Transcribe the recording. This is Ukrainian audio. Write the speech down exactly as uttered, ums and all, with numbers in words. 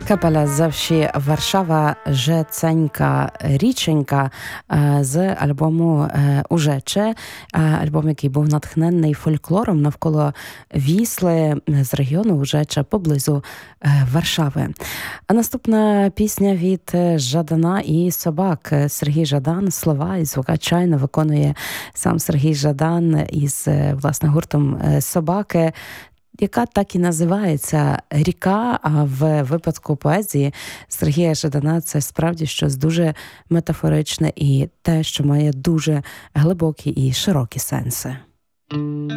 Капела «Завжди Варшава, Жеценька річенька» з альбому «Ужече», альбом, який був натхнений фольклором навколо Вісли з регіону Ужече поблизу Варшави. А наступна пісня від Жадана і Собак. Сергій Жадан, слова і звукачайно виконує сам Сергій Жадан із, власне, гуртом «Собаки», яка так і називається «Ріка», а в випадку поезії Сергія Жадана це справді щось дуже метафоричне і те, що має дуже глибокі і широкі сенси.